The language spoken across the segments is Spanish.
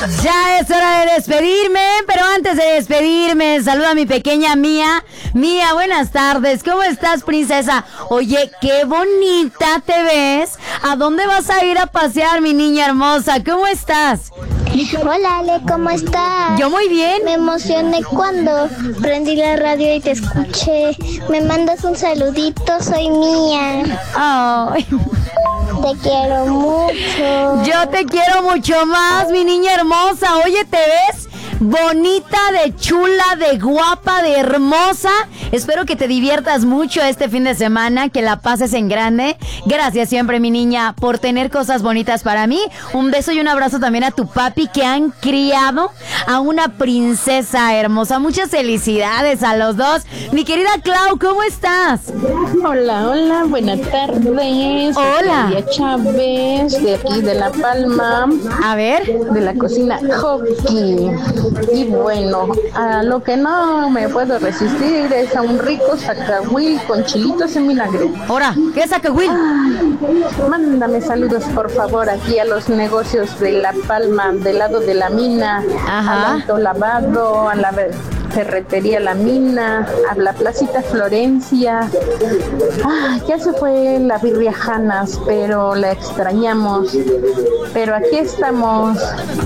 Ya es hora de despedirme, pero antes de despedirme, saluda a mi pequeña Mía. Mía, buenas tardes. ¿Cómo estás, princesa? Oye, qué bonita te ves. ¿A dónde vas a ir a pasear, mi niña hermosa? ¿Cómo estás? Hola Ale, ¿cómo estás? Yo muy bien. Me emocioné cuando prendí la radio y te escuché. Me mandas un saludito, soy Mía. Ay. Te quiero mucho. Yo te quiero mucho más, mi niña hermosa. Oye, ¿te ves? Bonita, de chula, de guapa, de hermosa. Espero que te diviertas mucho este fin de semana, que la pases en grande. Gracias siempre, mi niña, por tener cosas bonitas para mí. Un beso y un abrazo también a tu papi, que han criado a una princesa hermosa. Muchas felicidades a los dos. Mi querida Clau, ¿cómo estás? Hola, buenas tardes. Hola. Soy María Chávez, de aquí de La Palma. A ver. De la cocina Hockey. Y bueno, a lo que no me puedo resistir es a un rico zacahuil con chilitos en vinagre. Ahora, ¿qué es zacahuil? Mándame saludos, por favor, aquí a los negocios de La Palma, del lado de la mina. Ajá. Al Alto Lavado, a la Ferretería La Mina, a la Placita Florencia. Ya se fue la Birria Janas, pero la extrañamos. Pero aquí estamos.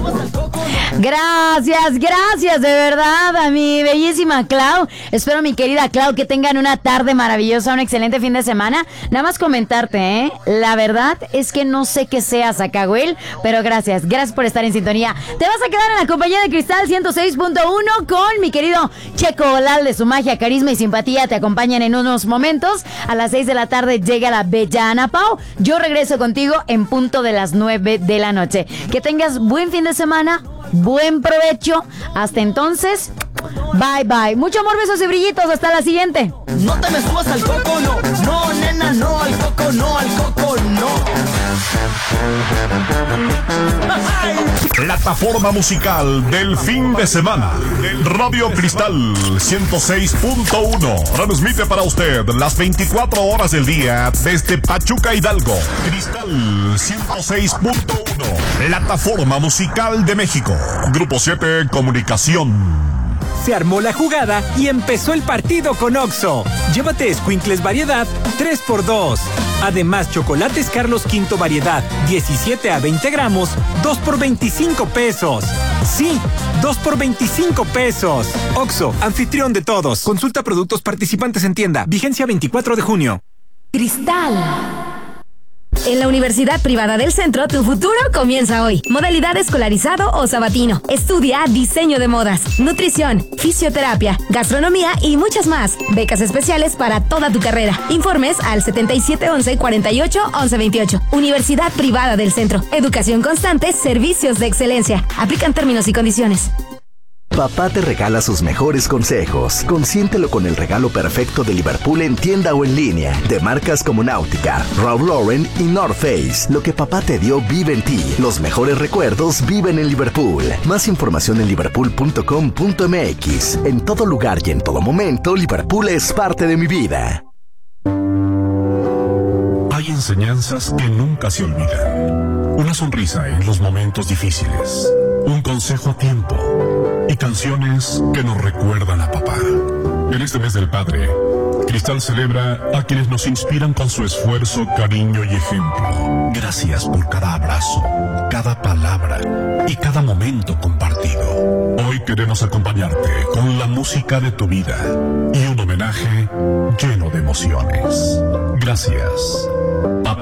Gracias de verdad a mi bellísima Clau. Espero, mi querida Clau, que tengan una tarde maravillosa, un excelente fin de semana. Nada más comentarte, la verdad es que no sé qué sea zacahuil, pero gracias por estar en sintonía. Te vas a quedar en la compañía de Cristal 106.1 con mi querido Checo Olalde. Su magia, carisma y simpatía te acompañan en unos momentos. A las 6 de la tarde llega la bella Ana Pau. Yo regreso contigo en punto de las 9 de la noche. Que tengas buen fin de semana, buen provecho. Hasta entonces, bye. Mucho amor, besos y brillitos. Hasta la siguiente. No te me subas al coco, no. No, nena, no al coco, no. Plataforma musical del fin de semana. Radio Cristal 106.1 transmite para usted las 24 horas del día desde Pachuca, Hidalgo. Cristal 106.1, plataforma musical de México. Grupo 7 Comunicación. Se armó la jugada y empezó el partido con Oxxo. Llévate escuincles variedad 3x2. Además, chocolates Carlos V variedad 17 a 20 gramos, 2 por 25 pesos. Sí, 2 por 25 pesos. Oxxo, anfitrión de todos. Consulta productos participantes en tienda. Vigencia 24 de junio. Cristal. En la Universidad Privada del Centro, tu futuro comienza hoy. Modalidad escolarizado o sabatino. Estudia diseño de modas, nutrición, fisioterapia, gastronomía y muchas más. Becas especiales para toda tu carrera. Informes al 7711-48-1128. Universidad Privada del Centro. Educación constante, servicios de excelencia. Aplican términos y condiciones. Papá te regala sus mejores consejos. Consiéntelo con el regalo perfecto de Liverpool en tienda o en línea. De marcas como Náutica, Ralph Lauren y North Face. Lo que papá te dio vive en ti. Los mejores recuerdos viven en Liverpool. Más información en liverpool.com.mx. En todo lugar y en todo momento, Liverpool es parte de mi vida. Hay enseñanzas que nunca se olvidan. Una sonrisa en los momentos difíciles. Un consejo a tiempo. Y canciones que nos recuerdan a papá. En este mes del padre, Cristal celebra a quienes nos inspiran con su esfuerzo, cariño y ejemplo. Gracias por cada abrazo, cada palabra y cada momento compartido. Hoy queremos acompañarte con la música de tu vida y un homenaje lleno de emociones. Gracias, papá.